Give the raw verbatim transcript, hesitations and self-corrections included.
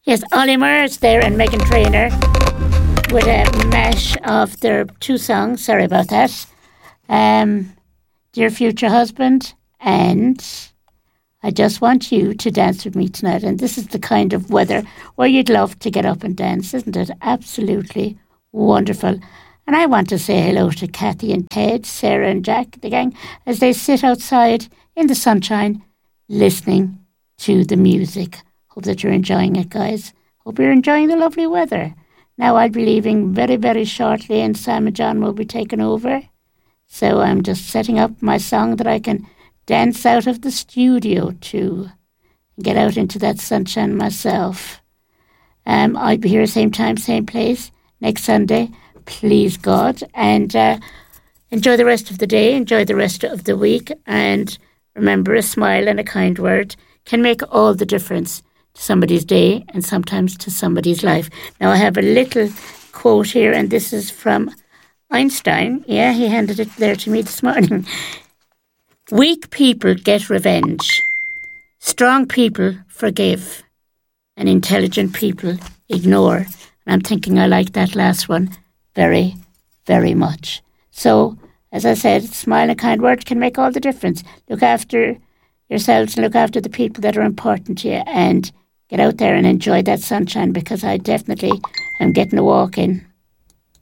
Yes, Ollie Murs there and Megan Trainor with a mash of their two songs. Sorry about that. Um, Dear Future Husband and I Just Want You to Dance With Me Tonight. And this is the kind of weather where you'd love to get up and dance, isn't it? Absolutely wonderful. And I want to say hello to Kathy and Ted, Sarah and Jack, the gang, as they sit outside in the sunshine listening to the music. Hope that you're enjoying it, guys. Hope you're enjoying the lovely weather. Now I'll be leaving very, very shortly and Sam and John will be taking over. So I'm just setting up my song that I can dance out of the studio to get out into that sunshine myself. Um, I'll be here same time, same place next Sunday, please God. And uh, enjoy the rest of the day, enjoy the rest of the week. And remember, a smile and a kind word can make all the difference to somebody's day and sometimes to somebody's life. Now I have a little quote here, and this is from Einstein. Yeah, he handed it there to me this morning. Weak people get revenge. Strong people forgive. And intelligent people ignore. And I'm thinking I like that last one very, very much. So, as I said, smile and a kind word can make all the difference. Look after yourselves and look after the people that are important to you and get out there and enjoy that sunshine, because I definitely am getting a walk in.